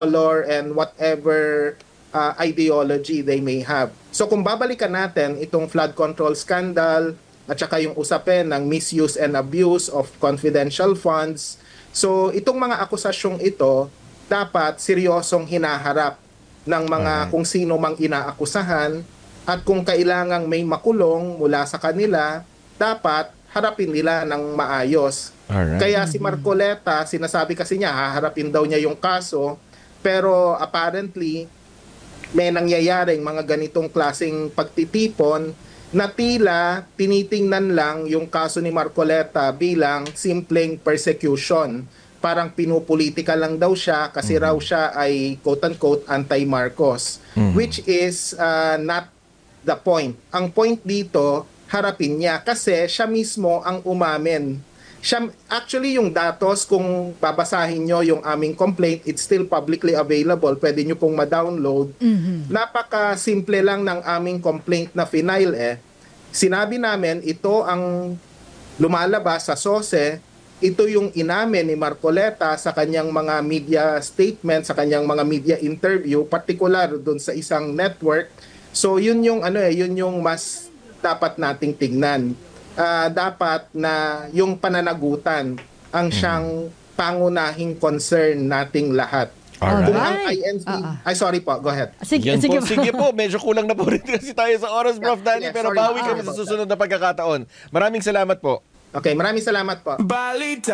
color and whatever ideology they may have. So kung babalikan natin itong flood control scandal at saka yung usapin ng misuse and abuse of confidential funds, so itong mga akusasyong ito dapat seryosong hinaharap ng mga kung sino mang inaakusahan, at kung kailangang may makulong mula sa kanila, dapat harapin nila ng maayos. Kaya si Marcoleta, sinasabi kasi niya, haharapin daw niya yung kaso, pero apparently, may nangyayaring mga ganitong klaseng pagtitipon na tila tinitingnan lang yung kaso ni Marcoleta bilang simpleng persecution. Parang pinupolitika lang daw siya kasi raw siya ay quote-unquote anti-Marcos. Which is not the point. Ang point dito, harapin niya kasi siya mismo ang umamin. Actually, yung datos, kung babasahin nyo yung aming complaint, it's still publicly available. Pwede nyo pong ma-download. Napaka-simple lang ng aming complaint na final Sinabi namin, ito ang lumalabas sa SOSE, ito yung inamin ni Marcoleta sa kanyang mga media statement, sa kanyang mga media interview, particular doon sa isang network. So yun yung yun yung mas dapat nating tignan. Dapat na yung pananagutan ang siyang pangunahing concern nating lahat. Alright. Kung ang INC... Ay, sorry po. Go ahead. Sige po, medyo kulang na po rin kasi tayo sa oras, Prof. Danny, pero sorry. bawi kami sa susunod na pagkakataon. Maraming salamat po. Okay, maraming salamat po.